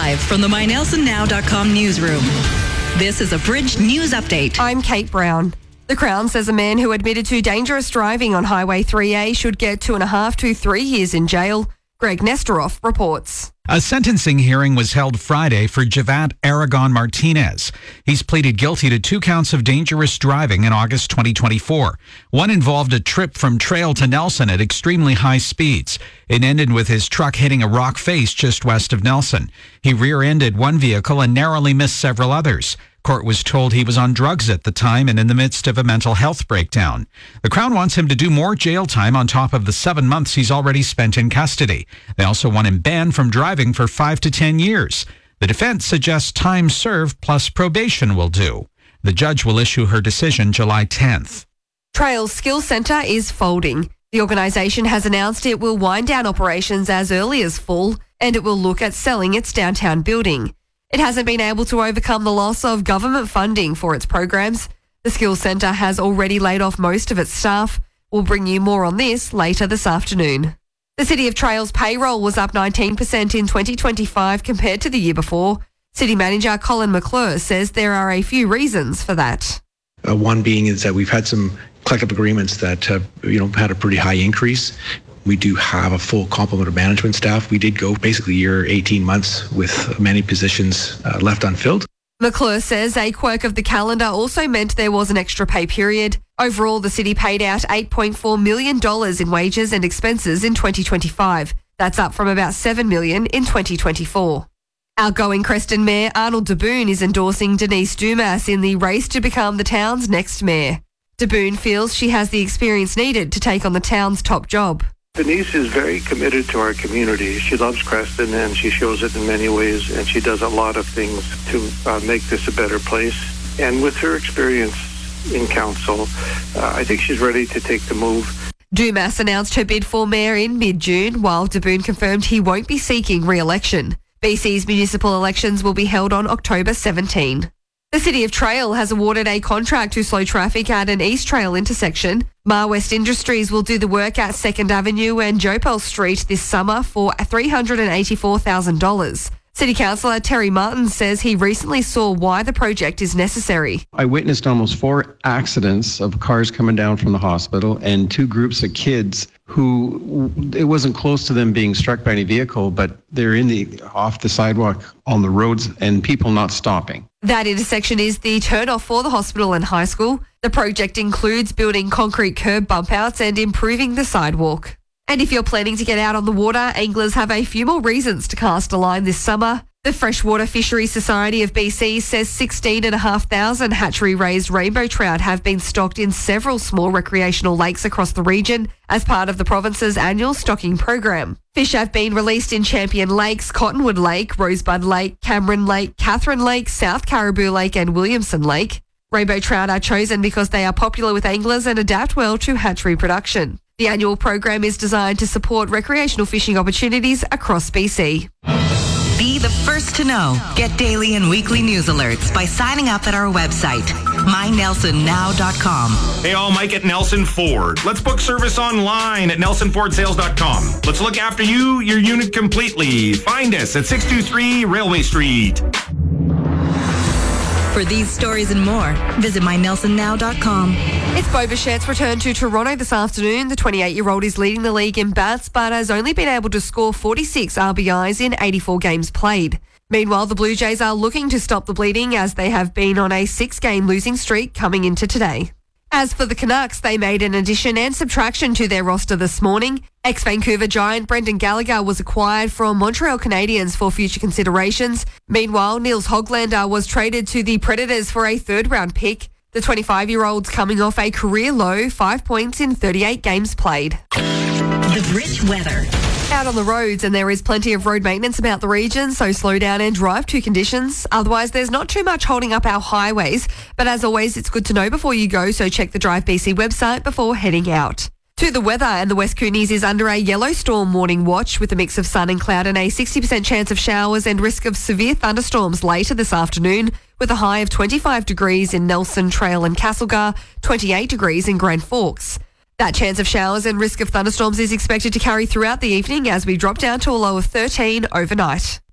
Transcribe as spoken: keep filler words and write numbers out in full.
Live from the my nelson now dot com newsroom. This is a Bridge News Update. I'm Kate Brown. The Crown says a man who admitted to dangerous driving on Highway three A should get two and a half to three years in jail. Greg Nestoroff reports. A sentencing hearing was held Friday for Javat Aragon Martinez. He's pleaded guilty to two counts of dangerous driving in August twenty twenty-four. One involved a trip from Trail to Nelson at extremely high speeds. It ended with his truck hitting a rock face just west of Nelson. He rear-ended one vehicle and narrowly missed several others. Court was told he was on drugs at the time and in the midst of a mental health breakdown. The Crown wants him to do more jail time on top of the seven months he's already spent in custody. They also want him banned from driving for five to ten years. The defense suggests time served plus probation will do. The judge will issue her decision July tenth. Trails Skills Centre is folding. The organisation has announced it will wind down operations as early as fall, and it will look at selling its downtown building. It hasn't been able to overcome the loss of government funding for its programs. The Skills Centre has already laid off most of its staff. We'll bring you more on this later this afternoon. The City of Trails payroll was up nineteen percent in twenty twenty-five compared to the year before. City Manager Colin McClure says there are a few reasons for that. Uh, one being is that we've had some collective agreements that have you know, had a pretty high increase. We do have a full complement of management staff. We did go basically a year, eighteen months with many positions uh, left unfilled. McClure says a quirk of the calendar also meant there was an extra pay period. Overall, the city paid out eight point four million dollars in wages and expenses in twenty twenty-five. That's up from about seven million dollars in twenty twenty-four. Outgoing Creston Mayor Arnold DeBoon is endorsing Denise Dumas in the race to become the town's next mayor. DeBoon feels she has the experience needed to take on the town's top job. Denise is very committed to our community. She loves Creston and she shows it in many ways, and she does a lot of things to uh, make this a better place. And with her experience in council, uh, I think she's ready to take the move. Dumas announced her bid for mayor in mid-June, while DeBoon confirmed he won't be seeking re-election. B C's municipal elections will be held on October seventeenth. The City of Trail has awarded a contract to slow traffic at an East Trail intersection. Mar West Industries will do the work at second Avenue and Jopel Street this summer for three hundred eighty-four thousand dollars. City Councillor Terry Martin says he recently saw why the project is necessary. I witnessed almost four accidents of cars coming down from the hospital and two groups of kids who, it wasn't close to them being struck by any vehicle, but they're in the off the sidewalk on the roads and people not stopping. That intersection is the turnoff for the hospital and high school. The project includes building concrete curb bump outs and improving the sidewalk. And if you're planning to get out on the water, anglers have a few more reasons to cast a line this summer. The Freshwater Fisheries Society of B C says sixteen thousand five hundred hatchery-raised rainbow trout have been stocked in several small recreational lakes across the region as part of the province's annual stocking program. Fish have been released in Champion Lakes, Cottonwood Lake, Rosebud Lake, Cameron Lake, Catherine Lake, South Caribou Lake and Williamson Lake. Rainbow trout are chosen because they are popular with anglers and adapt well to hatchery production. The annual program is designed to support recreational fishing opportunities across B C. Be the first to know. Get daily and weekly news alerts by signing up at our website, my nelson now dot com. Hey all, Mike at Nelson Ford. Let's book service online at nelson ford sales dot com. Let's look after you, your unit completely. Find us at six two three Railway Street. For these stories and more, visit my nelson now dot com. It's Bo Bichette's return to Toronto this afternoon. The twenty-eight-year-old is leading the league in bats, but has only been able to score forty-six R B Is in eighty-four games played. Meanwhile, the Blue Jays are looking to stop the bleeding as they have been on a six-game losing streak coming into today. As for the Canucks, they made an addition and subtraction to their roster this morning. Ex-Vancouver Giant Brendan Gallagher was acquired from Montreal Canadiens for future considerations. Meanwhile, Niels Hoglander was traded to the Predators for a third-round pick. The twenty-five-year-old's coming off a career-low five points in thirty-eight games played. The Bridge weather. Out on the roads, and there is plenty of road maintenance about the region, so slow down and drive to conditions. Otherwise, there's not too much holding up our highways. But as always, it's good to know before you go, so check the Drive B C website before heading out. To the weather, and the West Coonies is under a yellow storm warning watch with a mix of sun and cloud and a sixty percent chance of showers and risk of severe thunderstorms later this afternoon, with a high of twenty-five degrees in Nelson, Trail and Castlegar, twenty-eight degrees in Grand Forks. That chance of showers and risk of thunderstorms is expected to carry throughout the evening as we drop down to a low of thirteen overnight.